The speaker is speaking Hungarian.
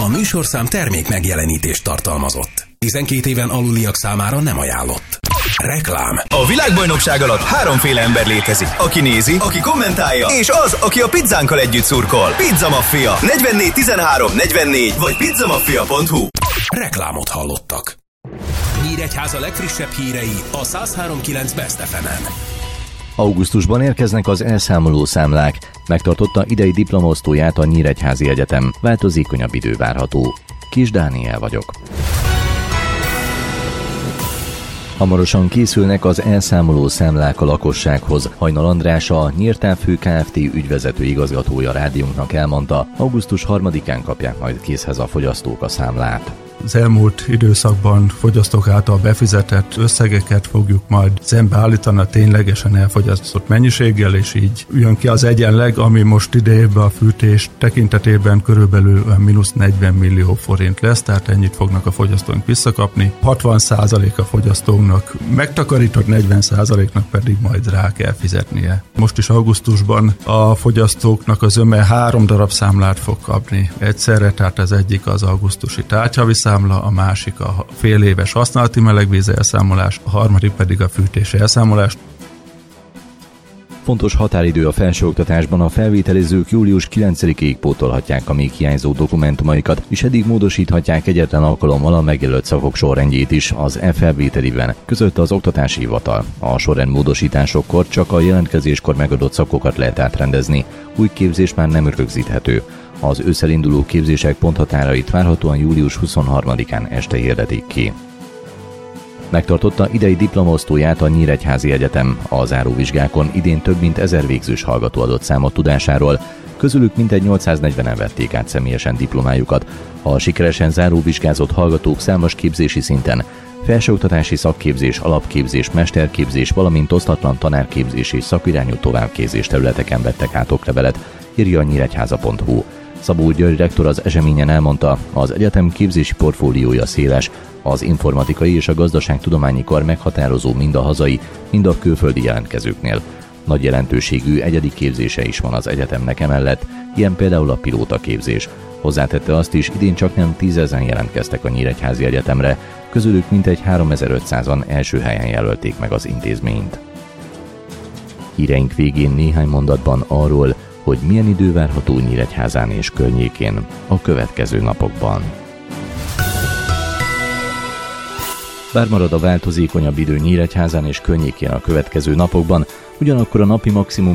A műsorszám termék megjelenítést tartalmazott. 12 éven aluliak számára nem ajánlott. Reklám. A világbajnokság alatt háromféle ember létezik. Aki nézi, aki kommentálja, és az, aki a pizzánkkal együtt szurkol. Pizza Mafia. 44 13 44 vagy pizzamafia.hu. Reklámot hallottak. Nyíregyháza legfrissebb hírei a 103.9 Best FM-en. Augusztusban érkeznek az elszámoló számlák. Megtartotta idei diplomaosztóját a Nyíregyházi Egyetem. Változékonyabb idő várható. Kis Dániel vagyok. Hamarosan készülnek az elszámoló számlák a lakossághoz. Hajnal András, a Nyírtávhő Kft. Ügyvezető igazgatója rádiónknak elmondta, augusztus 3-án kapják majd készhez a fogyasztók a számlát. Az elmúlt időszakban fogyasztók által befizetett összegeket fogjuk majd szembeállítani a ténylegesen elfogyasztott mennyiséggel, és így jön ki az egyenleg, ami most idejében a fűtés tekintetében körülbelül -40 millió forint lesz, tehát ennyit fognak a fogyasztóink visszakapni. 60% a fogyasztóknak megtakarított, 40%-nak pedig majd rá kell fizetnie. Most is augusztusban a fogyasztóknak az zöme 3 darab számlát fog kapni egyszerre, tehát az egyik az augusztusi tárgyavi számla, a másik a fél éves használati melegvíz elszámolás, a harmadik pedig a fűtés elszámolás. Fontos határidő a felsőoktatásban, a felvételizők július 9-ig pótolhatják a még hiányzó dokumentumaikat, és eddig módosíthatják egyetlen alkalommal a megjelölt szakok sorrendjét is az e-felvételiben, közölte az Oktatási Hivatal. A sorrend módosításokkor csak a jelentkezéskor megadott szakokat lehet átrendezni, új képzés már nem rögzíthető. Az ősszel induló képzések ponthatárait várhatóan július 23-án este hirdetik ki. Megtartotta idei diplomaosztóját a Nyíregyházi Egyetem. A záróvizsgákon idén több mint 1000 végzős hallgató adott számot tudásáról, közülük mintegy 840-en vették át személyesen diplomájukat. A sikeresen záróvizsgázott hallgatók számos képzési szinten, felsőoktatási szakképzés, alapképzés, mesterképzés, valamint osztatlan tanárképzés és szakirányú továbbképzés területeken vettek át oklevelet, írja a nyíregyháza.hu. Szabó György rektor az eseményen elmondta, az egyetem képzési portfóliója széles, az informatikai és a gazdaságtudományi kar meghatározó mind a hazai, mind a külföldi jelentkezőknél. Nagy jelentőségű egyedi képzése is van az egyetemnek emellett, ilyen például a pilótaképzés. Hozzátette azt is, idén csaknem 10 000 jelentkeztek a Nyíregyházi Egyetemre, közülük mintegy 3500-an első helyen jelölték meg az intézményt. Híreink végén néhány mondatban arról, hogy milyen idő várható Nyíregyházán és környékén a következő napokban. Bár marad a változékonyabb idő Nyíregyházán és környékén a következő napokban, ugyanakkor a napi maximum